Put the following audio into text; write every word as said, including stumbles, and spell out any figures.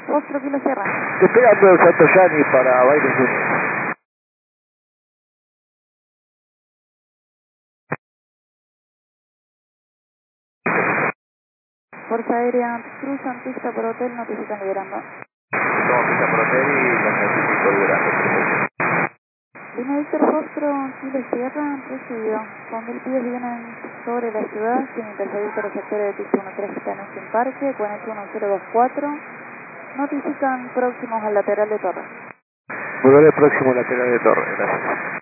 Fostro Kilo Sierra. Despegando Santillani para Baile Junior. Fuerza Aérea, cruzan pista por hotel, notifican liberando. Tomo pista por hotel y los notifico liberando. Línea Víctor Fostro, Kilo Sierra, recibido. Cuando el pies vienen sobre la ciudad, sin interferir por el sector de pista uno tres que está en este parque, con el uno cero dos cuatro, notifican próximos al lateral de torre. Volveré próximo lateral de torre, gracias.